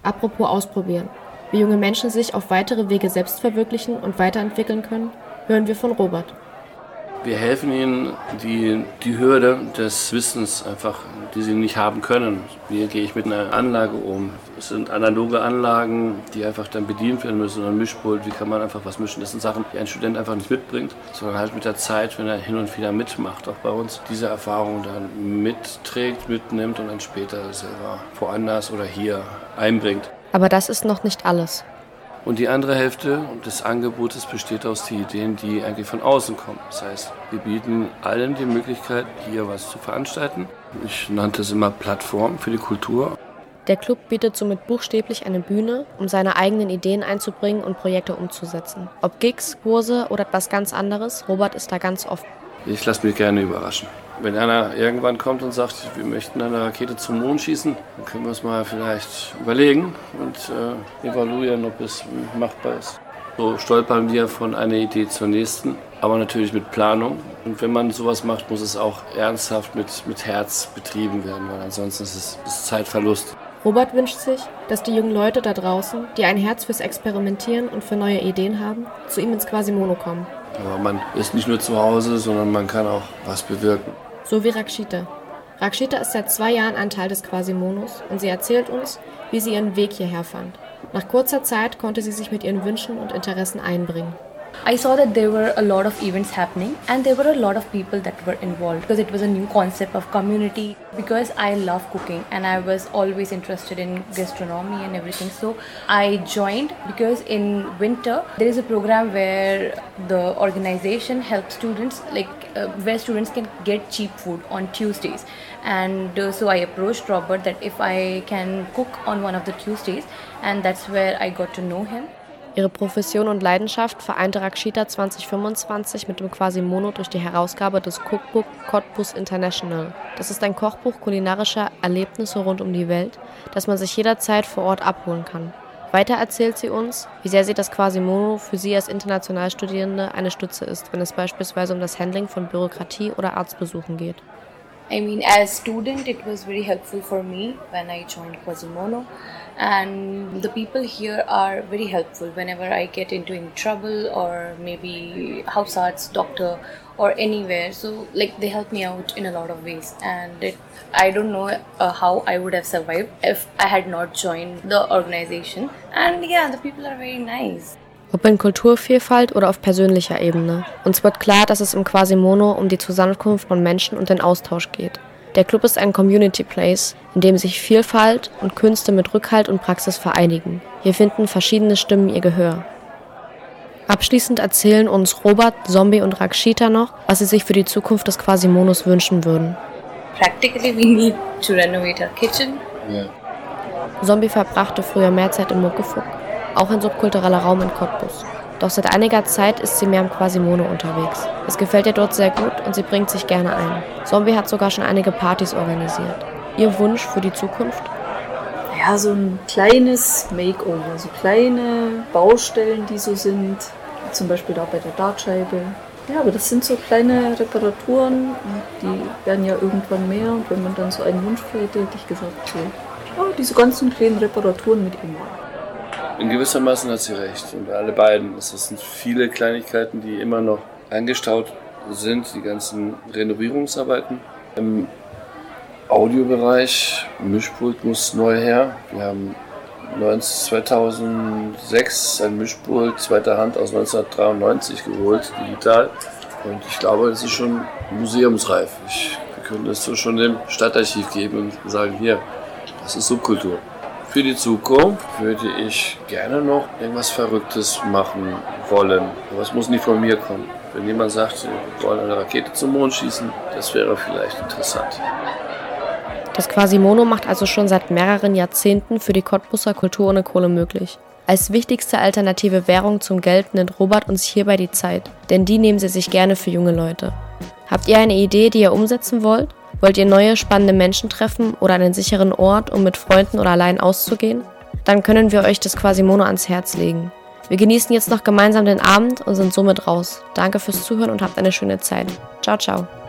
Apropos ausprobieren. Wie junge Menschen sich auf weitere Wege selbst verwirklichen und weiterentwickeln können, hören wir von Robert. Wir helfen ihnen, die Hürde des Wissens einfach, die sie nicht haben können. Wie gehe ich mit einer Anlage um? Es sind analoge Anlagen, die einfach dann bedient werden müssen. Ein Mischpult, wie kann man einfach was mischen? Das sind Sachen, die ein Student einfach nicht mitbringt, sondern halt mit der Zeit, wenn er hin und wieder mitmacht, auch bei uns, diese Erfahrung dann mitträgt, mitnimmt und dann später selber woanders oder hier einbringt. Aber das ist noch nicht alles. Und die andere Hälfte des Angebotes besteht aus den Ideen, die eigentlich von außen kommen. Das heißt, wir bieten allen die Möglichkeit, hier was zu veranstalten. Ich nannte es immer Plattform für die Kultur. Der Club bietet somit buchstäblich eine Bühne, um seine eigenen Ideen einzubringen und Projekte umzusetzen. Ob Gigs, Kurse oder etwas ganz anderes, Robert ist da ganz offen. Ich lasse mich gerne überraschen. Wenn einer irgendwann kommt und sagt, wir möchten eine Rakete zum Mond schießen, dann können wir es mal vielleicht überlegen und evaluieren, ob es machbar ist. So stolpern wir von einer Idee zur nächsten, aber natürlich mit Planung. Und wenn man sowas macht, muss es auch ernsthaft mit Herz betrieben werden, weil ansonsten ist es Zeitverlust. Robert wünscht sich, dass die jungen Leute da draußen, die ein Herz fürs Experimentieren und für neue Ideen haben, zu ihm ins Quasimodo kommen. Aber man ist nicht nur zu Hause, sondern man kann auch was bewirken. So wie Rakshita. Rakshita ist seit 2 Jahren ein Teil des Quasimodos und sie erzählt uns, wie sie ihren Weg hierher fand. Nach kurzer Zeit konnte sie sich mit ihren Wünschen und Interessen einbringen. I saw that there were a lot of events happening and there were a lot of people that were involved because it was a new concept of community. Because I love cooking and I was always interested in gastronomy and everything, so I joined because in winter there is a program where the organization helps students where students can get cheap food on Tuesdays, and so I approached Robert that if I can cook on one of the Tuesdays, and that's where I got to know him. Ihre Profession und Leidenschaft vereinte Rakshita 2025 mit dem Quasimodo durch die Herausgabe des Cookbook Cottbus International. Das ist ein Kochbuch kulinarischer Erlebnisse rund um die Welt, das man sich jederzeit vor Ort abholen kann. Weiter erzählt sie uns, wie sehr sie das Quasimodo für sie als Internationalstudierende eine Stütze ist, wenn es beispielsweise um das Handling von Bürokratie oder Arztbesuchen geht. I mean, as a student, it was very helpful for me when I joined Quasimodo, and the people here are very helpful whenever I get into any trouble or maybe house arts, doctor or anywhere. So they help me out in a lot of ways, and I don't know how I would have survived if I had not joined the organization. And yeah, the people are very nice. Ob in Kulturvielfalt oder auf persönlicher Ebene. Uns wird klar, dass es im Quasimodo um die Zusammenkunft von Menschen und den Austausch geht. Der Club ist ein Community Place, in dem sich Vielfalt und Künste mit Rückhalt und Praxis vereinigen. Hier finden verschiedene Stimmen ihr Gehör. Abschließend erzählen uns Robert, Zombie und Rakshita noch, was sie sich für die Zukunft des Quasimodos wünschen würden. Practically we need to renovate our kitchen. Yeah. Zombie verbrachte früher mehr Zeit im Muckefuck, auch ein subkultureller Raum in Cottbus. Doch seit einiger Zeit ist sie mehr im Quasimodo unterwegs. Es gefällt ihr dort sehr gut und sie bringt sich gerne ein. Zombie hat sogar schon einige Partys organisiert. Ihr Wunsch für die Zukunft? Ja, so ein kleines Makeover, so kleine Baustellen, die so sind, zum Beispiel da bei der Dartscheibe. Ja, aber das sind so kleine Reparaturen, die werden ja irgendwann mehr. Und wenn man dann so einen Wunsch hätte, hätte ich gesagt, so, ja, diese ganzen kleinen Reparaturen mit ihm. In gewissermaßen hat sie recht. Und alle beiden. Es sind viele Kleinigkeiten, die immer noch angestaut sind. Die ganzen Renovierungsarbeiten. Im Audiobereich, Mischpult muss neu her. Wir haben 2006 ein Mischpult zweiter Hand aus 1993 geholt, digital. Und ich glaube, es ist schon museumsreif. Wir können das so schon dem Stadtarchiv geben und sagen, hier, das ist Subkultur. Für die Zukunft würde ich gerne noch irgendwas Verrücktes machen wollen. Aber es muss nicht von mir kommen. Wenn jemand sagt, wir wollen eine Rakete zum Mond schießen, das wäre vielleicht interessant. Das Quasimodo macht also schon seit mehreren Jahrzehnten für die Cottbuser Kultur ohne Kohle möglich. Als wichtigste alternative Währung zum Geld nennt Robert uns hierbei die Zeit, denn die nehmen sie sich gerne für junge Leute. Habt ihr eine Idee, die ihr umsetzen wollt? Wollt ihr neue, spannende Menschen treffen oder einen sicheren Ort, um mit Freunden oder allein auszugehen? Dann können wir euch das Quasimodo ans Herz legen. Wir genießen jetzt noch gemeinsam den Abend und sind somit raus. Danke fürs Zuhören und habt eine schöne Zeit. Ciao, ciao.